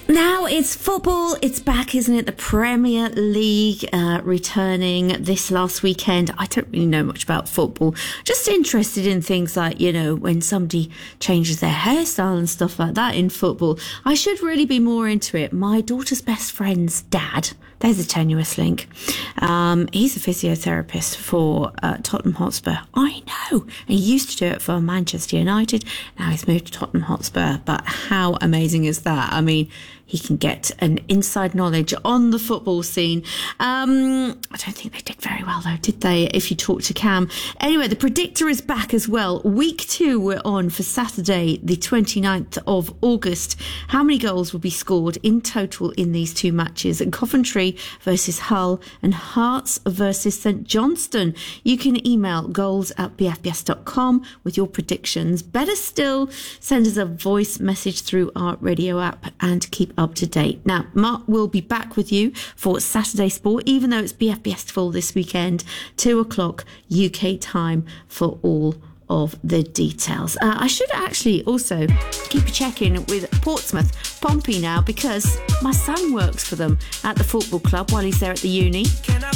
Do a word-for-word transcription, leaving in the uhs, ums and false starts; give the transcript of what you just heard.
Now it's football. It's back, isn't it? The Premier League uh, returning this last weekend. I don't really know much about football. Just interested in things like, you know, when somebody changes their hairstyle and stuff like that in football. I should really be more into it. My daughter's best friend's dad, there's a tenuous link. Um, he's a physiotherapist for uh, Tottenham Hotspur. I know. And he used to do it for Manchester United. Now he's moved to Tottenham Hotspur. But how amazing is that? I mean, he can get an inside knowledge on the football scene. Um, I don't think they did very well, though, did they, if you talk to Cam? Anyway, the Predictor is back as well. Week two we're on for Saturday, the twenty-ninth of August. How many goals will be scored in total in these two matches? Coventry versus Hull and Hearts versus St Johnstone. You can email goals at b f b s dot com with your predictions. Better still, send us a voice message through our radio app and keep up to date. Now, Mark will be back with you for Saturday Sport, even though it's B F B S full this weekend, two o'clock U K time for all of the details. Uh, I should actually also keep a check-in with Portsmouth Pompey now, because my son works for them at the football club while he's there at the uni.